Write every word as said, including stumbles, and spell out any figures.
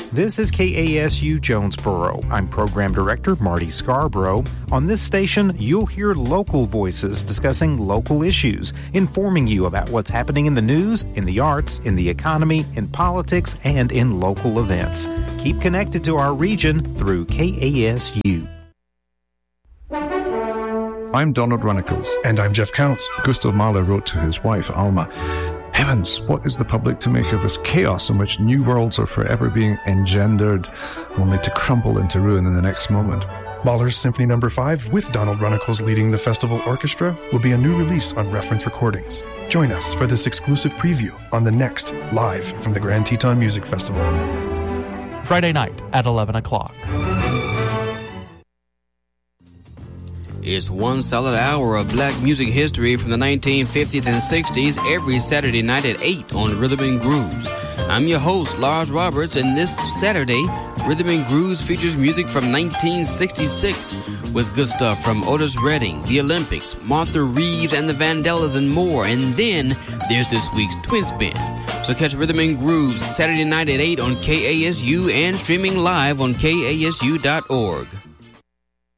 This is K A S U Jonesboro. I'm Program Director Marty Scarborough. On this station, you'll hear local voices discussing local issues, informing you about what's happening in the news, in the arts, in the economy, in politics, and in local events. Keep connected to our region through K A S U. I'm Donald Runnicles. And I'm Jeff Counts. Gustav Mahler wrote to his wife, Alma, "Heavens, what is the public to make of this chaos in which new worlds are forever being engendered, only to crumble into ruin in the next moment?" Mahler's Symphony Number five, with Donald Runnicles leading the festival orchestra, will be a new release on Reference Recordings. Join us for this exclusive preview on the next Live from the Grand Teton Music Festival. Friday night at eleven o'clock. It's one solid hour of black music history from the nineteen fifties and sixties every Saturday night at eight on Rhythm and Grooves. I'm your host, Lars Roberts, and this Saturday, Rhythm and Grooves features music from nineteen sixty-six with good stuff from Otis Redding, The Olympics, Martha Reeves and the Vandellas, and more. And then there's this week's Twin Spin. So catch Rhythm and Grooves Saturday night at eight on K A S U and streaming live on K A S U dot org.